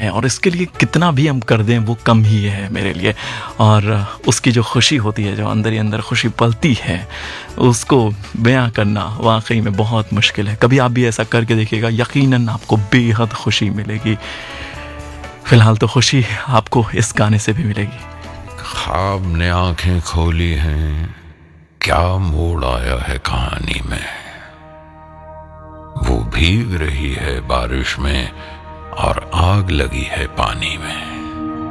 है और इसके लिए कितना भी हम कर दें वो कम ही है मेरे लिए। और उसकी जो खुशी होती है, जो अंदर ही अंदर खुशी पलती है, उसको बयां करना वाकई में बहुत मुश्किल है। कभी आप भी ऐसा करके देखिएगा, यकीनन आपको बेहद खुशी मिलेगी। फिलहाल तो खुशी आपको इस गाने से भी मिलेगी। ख्वाब ने आंखें खोली हैं, क्या मोड़ आया है कहानी में। वो भीग रही है बारिश में और आग लगी है पानी में।